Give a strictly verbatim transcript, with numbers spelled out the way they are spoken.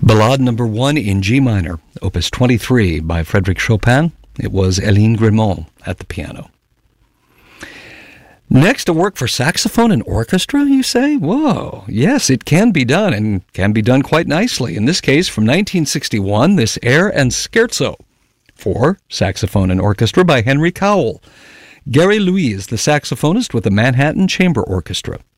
Ballade number one in G minor, opus twenty-three by Frédéric Chopin. It was Hélène Grimaud at the piano. Next, a work for saxophone and orchestra, you say? Whoa, yes, it can be done, and can be done quite nicely. In this case, from nineteen sixty-one, this air and scherzo for saxophone and orchestra by Henry Cowell. Gary Louise, the saxophonist with the Manhattan Chamber Orchestra.